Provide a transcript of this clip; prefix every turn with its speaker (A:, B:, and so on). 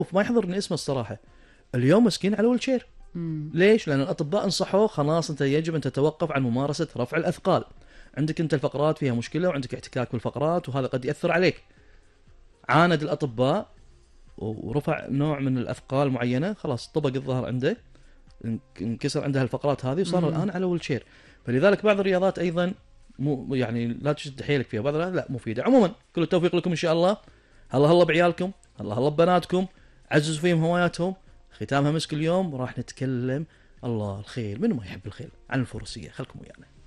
A: ما يحضرني اسمه الصراحه، اليوم مسكين على الويلشير. ليش؟ لان الاطباء انصحوه خلاص انت يجب ان تتوقف عن ممارسه رفع الاثقال، عندك انت الفقرات فيها مشكله وعندك احتكاك بالفقرات وهذا قد ياثر عليك. عاند الاطباء ورفع نوع من الاثقال معينه، خلاص طبق الظهر عنده، انكسر عندها الفقرات هذه وصار الان على ويلشير. فلذلك بعض الرياضات ايضا مو يعني لا تشد حيلك فيها، بعض الرياضات لا مفيده. عموما كل التوفيق لكم ان شاء الله. هلا هلا بعيالكم، هلا هلا ببناتكم، عززوا فيهم هواياتهم. ختامها مسك اليوم راح نتكلم، الله الخيل، من ما يحب الخيل، عن الفروسيه. خلكم ويانا.